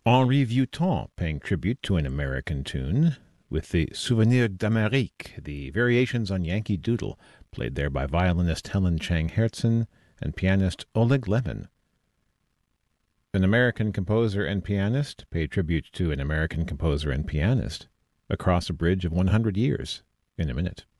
Henri Vieuxtemps paying tribute to an American tune with the Souvenir d'Amérique, the variations on Yankee Doodle, played there by violinist Helen Chang Hertzen and pianist Oleg Levin. An American composer and pianist paid tribute to an American composer and pianist across a bridge of 100 years in a minute.